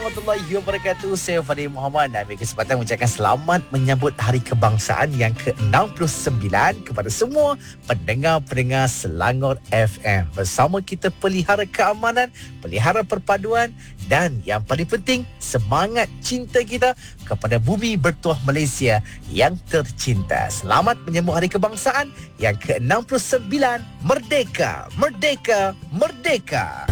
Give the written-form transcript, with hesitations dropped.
Warahmatullahi wabarakatuh. Saya Fadil Muhammad dan ambil kesempatan mengucapkan selamat menyambut Hari Kebangsaan yang ke-69 kepada semua pendengar-pendengar Selangor FM. Bersama kita pelihara keamanan, pelihara perpaduan dan yang paling penting semangat cinta kita kepada bumi bertuah Malaysia yang tercinta. Selamat menyambut Hari Kebangsaan yang ke-69. Merdeka, merdeka, merdeka.